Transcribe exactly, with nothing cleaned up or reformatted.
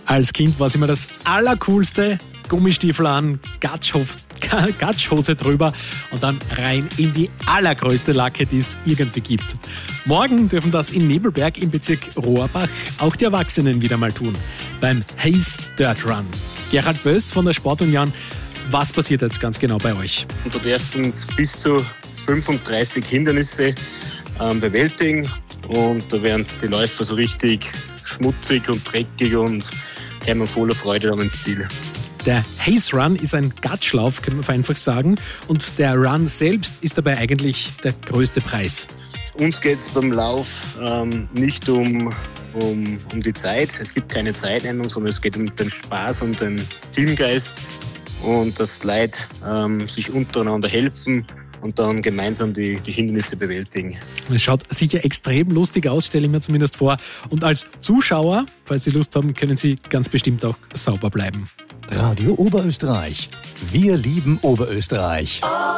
Als Kind war es immer das Allercoolste. Gummistiefel an, Gatschhof, Gatschhose drüber und dann rein in die allergrößte Lacke, die es irgendwie gibt. Morgen dürfen das in Nebelberg im Bezirk Rohrbach auch die Erwachsenen wieder mal tun. Beim Haze Dirt Run. Gerhard Böss von der Sportunion, was passiert jetzt ganz genau bei euch? Und da dürfen bis zu fünfunddreißig Hindernisse ähm, bewältigen und da werden die Läufer so richtig schmutzig und dreckig und kommen voller Freude dann ins Ziel. Der Haze Run ist ein Gatschlauf, kann man einfach sagen. Und der Run selbst ist dabei eigentlich der größte Preis. Uns geht es beim Lauf ähm, nicht um, um, um die Zeit. Es gibt keine Zeitendung, sondern es geht um den Spaß und den Teamgeist. Und dass Leute ähm, sich untereinander helfen und dann gemeinsam die, die Hindernisse bewältigen. Es schaut sicher extrem lustig aus, stelle ich mir zumindest vor. Und als Zuschauer, falls Sie Lust haben, können Sie ganz bestimmt auch sauber bleiben. Radio Oberösterreich. Wir lieben Oberösterreich.